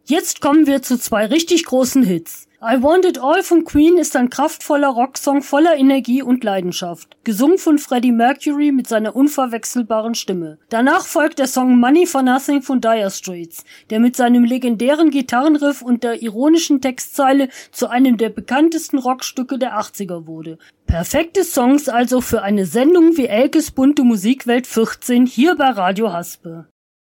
Jetzt kommen wir zu 2 richtig großen Hits. I Want It All von Queen ist ein kraftvoller Rocksong voller Energie und Leidenschaft, gesungen von Freddie Mercury mit seiner unverwechselbaren Stimme. Danach folgt der Song Money for Nothing von Dire Straits, der mit seinem legendären Gitarrenriff und der ironischen Textzeile zu einem der bekanntesten Rockstücke der 80er wurde. Perfekte Songs also für eine Sendung wie Elkes bunte Musikwelt 14 hier bei Radio Haspe.